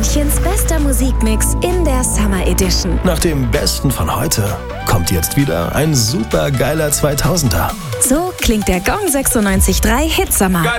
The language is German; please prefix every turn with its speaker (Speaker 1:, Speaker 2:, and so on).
Speaker 1: Münchens bester Musikmix in der Summer Edition.
Speaker 2: Nach dem Besten von heute kommt jetzt wieder ein super geiler 2000er.
Speaker 1: So klingt der Gong 96.3 Hit Summer.